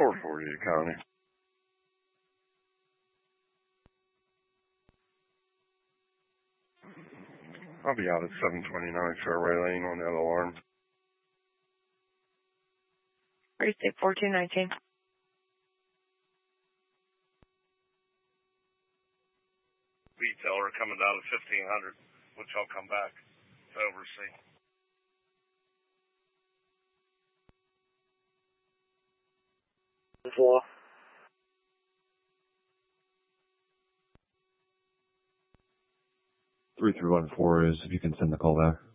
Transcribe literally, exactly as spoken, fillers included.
four forty County. I'll be out at seven twenty-nine Fairway Lane on that alarm. Ready, state four two nineteen. Retailer coming down to fifteen hundred, which I'll come back to oversee. Four. three three one four is if you can send the call back.